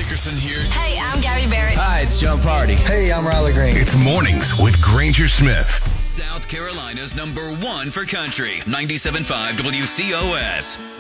Dickerson here. Hey, I'm Gabby Barrett. Hi, it's John Party. Hey, I'm Riley Green. It's Mornings with Granger Smith. South Carolina's #1 for country. 97.5 WCOS.